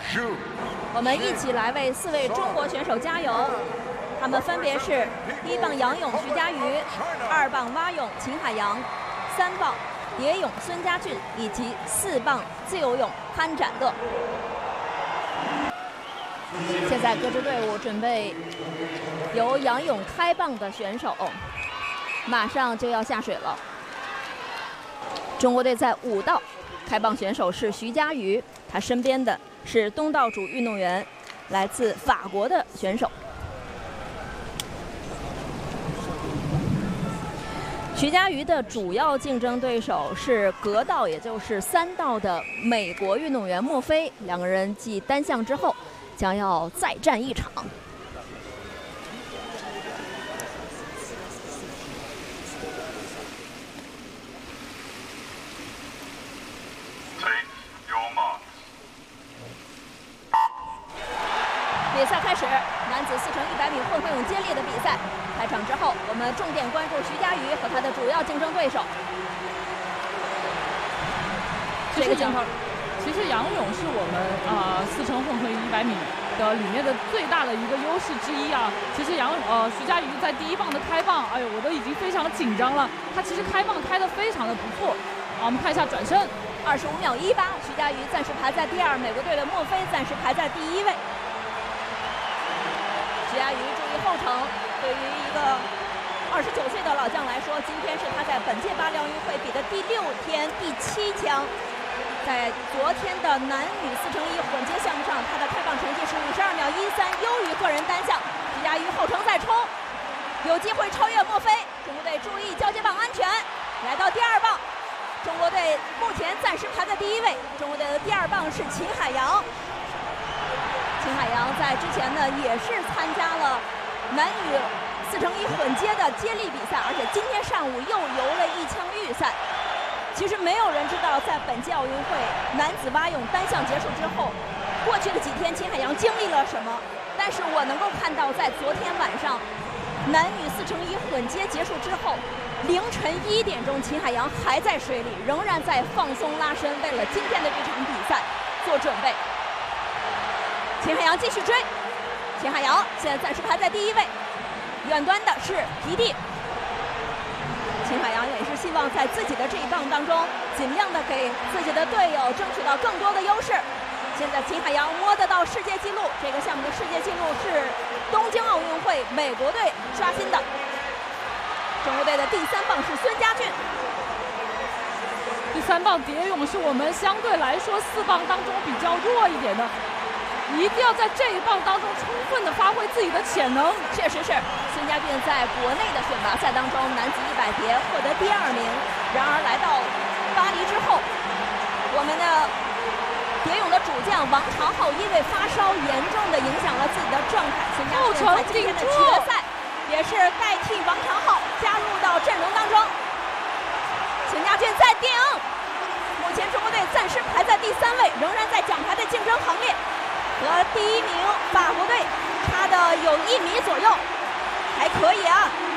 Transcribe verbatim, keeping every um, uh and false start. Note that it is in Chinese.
我们一起来为四位中国选手加油。他们分别是一棒仰泳徐嘉余，二棒蛙泳秦海洋，三棒蝶泳孙家俊，以及四棒自由泳潘展乐。现在各支队伍准备由仰泳开棒的选手马上就要下水了。中国队在五道开棒选手是徐嘉余，他身边的是东道主运动员，来自法国的选手。徐嘉余的主要竞争对手是隔道，也就是三道的美国运动员莫菲，两个人继单项之后将要再战一场。比赛开始，男子四乘一百米混合泳接力的比赛开场之后，我们重点关注徐嘉余和他的主要竞争对手。这个镜头， 其实仰泳是我们啊、呃、四乘混合一百米的里面的最大的一个优势之一啊。其实仰呃徐嘉余在第一棒的开棒，哎呦，我都已经非常紧张了。他其实开棒开得非常的不错。啊，我们看一下转身， 二十五秒一八，徐嘉余暂时排在第二，美国队的莫菲暂时排在第一位。徐嘉余注意后程，对于一个二十九岁的老将来说，今天是他在本届巴黎奥运会比的第六天第七枪。在昨天的男女四乘一混接项目上，他的开棒成绩是五十二秒一三，优于个人单项。徐嘉余后程再冲，有机会超越莫菲。中国队注意交接棒安全，来到第二棒。中国队目前暂时排在第一位。中国队的第二棒是秦海洋。秦海洋在之前呢也是参加了男女四乘一混接的接力比赛，而且今天上午又游了一枪预赛。其实没有人知道，在本届奥运会男子蛙泳单项结束之后，过去的几天秦海洋经历了什么。但是我能够看到，在昨天晚上男女四乘一混接结束之后，凌晨一点钟，秦海洋还在水里，仍然在放松拉伸，为了今天的这场比赛做准备。秦海洋继续追，秦海洋现在暂时排在第一位，远端的是皮蒂。秦海洋也是希望在自己的这一棒当中，尽量的给自己的队友争取到更多的优势。现在秦海洋摸得到世界纪录，这个项目的世界纪录是东京奥运会美国队刷新的。中国队的第三棒是孙家俊。 第三棒蝶泳是我们相对来说四棒当中比较弱一点的。一定要在这一棒当中充分的发挥自己的潜能。 确实是，孙家俊在国内的选拔赛当中，男子一百蝶获得第二名。然而来到巴黎之后，我们的蝶泳的主将王长浩因为发烧严重的影响了自己的状态，孙家俊在今天的决赛也是代替王长浩加入到阵容当中。孙家俊在顶，目前中国队暂时排在第三位，仍然在奖牌的竞争行列。和第一名法国队差的有一米左右，还可以啊。